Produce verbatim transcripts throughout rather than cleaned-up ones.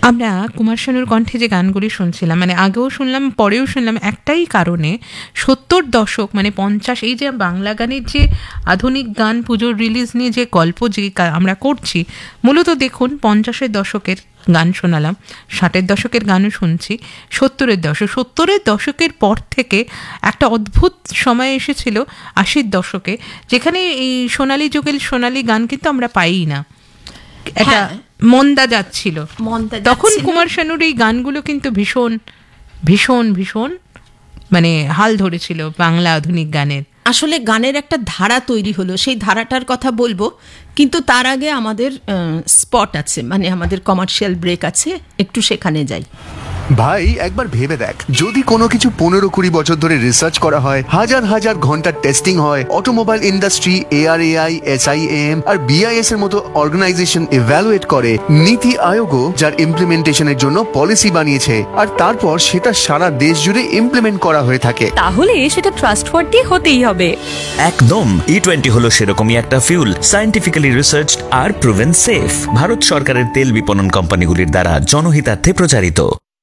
আমরা কুমার শানুর কণ্ঠে যে গানগুলি শুনছিলাম, মানে আগেও শুনলাম পরেও শুনলাম, একটাই কারণে সত্তর দশক মানে পঞ্চাশ, এই যে বাংলা গানের যে আধুনিক গান পুজোর রিলিজ নিয়ে যে গল্প যে আমরা করছি, মূলত দেখুন পঞ্চাশের দশকের গান শোনালাম, ষাটের দশকের গানও শুনছি, সত্তরের দশক সত্তরের দশকের পর থেকে একটা অদ্ভুত সময় এসেছিল আশির দশকে, যেখানে এই সোনালী যুগের সোনালী গান কিন্তু আমরা পাই না, একটা মন্দা যাচ্ছিল। তখন কুমার শানুর এই গানগুলো কিন্তু ভীষণ ভীষণ ভীষণ মানে হাল ধরেছিল বাংলা আধুনিক গানের। আসলে গানের একটা ধারা তৈরি হলো, সেই ধারাটার কথা বলবো, কিন্তু তার আগে আমাদের স্পট আছে, মানে আমাদের কমার্শিয়াল ব্রেক আছে, একটু সেখানে যাই। ভাই একবার ভেবে দেখ, যদি কোনো কিছু পনেরো কুড়ি বছর ধরে রিসার্চ করা হয়, হাজার হাজার ঘন্টার টেস্টিং হয়, অটোমোবাইল ইন্ডাস্ট্রি, এআরএআই, এসআইএম আর বিআইএস এর মতো অর্গানাইজেশন ইভ্যালুয়েট করে, নীতি আয়োগও যার ইমপ্লিমেন্টেশনের জন্য পলিসি বানিয়েছে, আর তারপর সেটা সারা দেশ জুড়ে ইমপ্লিমেন্ট করা হয়ে থাকে, তাহলে সেটা ট্রাস্টওয়ার্দি হতেই হবে। একদম, ই টোয়েন্টি হলো সেরকমই একটা ফিউল, সায়েন্টিফিক্যালি রিসার্চড আর প্রুভেন সেফ, ভারত সরকারের তেল বিপণন কোম্পানিগুলির দ্বারা জনহিতার্থে প্রচারিত।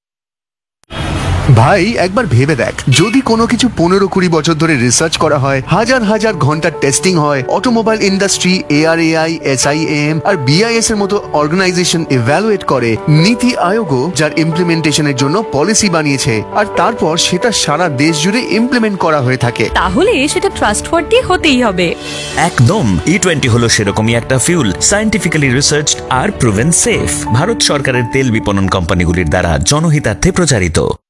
ভাই একবার ভেবে দেখ, যদি কোনো কিছু পনেরো কুড়ি বছর ধরে রিসার্চ করা হয়, হাজার হাজার ঘন্টার টেস্টিং হয়, অটোমোবাইল ইন্ডাস্ট্রি, এআরএআই, এসআইএম আর বিআইএস এর মতো অর্গানাইজেশন ইভ্যালুয়েট করে, নীতি আয়োগও যার ইমপ্লিমেন্টেশনের জন্য পলিসি বানিয়েছে, আর তারপর সেটা সারা দেশ জুড়ে ইমপ্লিমেন্ট করা হয়ে থাকে, তাহলে সেটা ট্রাস্টওয়ার্দি হতেই হবে। একদম, ই টোয়েন্টি হলো সেরকমই একটা ফিউল, সায়েন্টিফিক্যালি রিসার্চড আর প্রুভেন সেফ, ভারত সরকারের তেল বিপণন কোম্পানিগুলির দ্বারা জনহিতার্থে প্রচারিত।